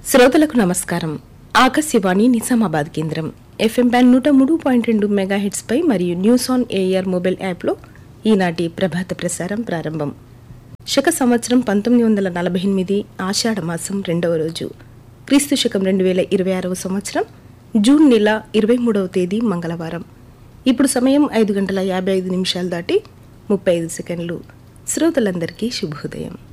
శ్రోతలకు నమస్కారం. ఆకాశవాణి నిజామాబాద్ కేంద్రం FM బ్యాండ్ 103.2 మెగాహెర్ట్జ్ పై మరియు న్యూస్ ఆన్ ఎయిర్ మొబైల్ యాప్లో ఈనాటి ప్రభాత ప్రసారం ప్రారంభం. శక సంవత్సరం 1948 ఆషాఢ మాసం 2వ రోజు, క్రీస్తు శకం 2026వ సంవత్సరం జూన్ నెల 23వ తేదీ మంగళవారం. ఇప్పుడు సమయం 5 గంటల 55 నిమిషాలు దాటి 35 సెకండ్లు. శ్రోతలందరికీ శుభోదయం.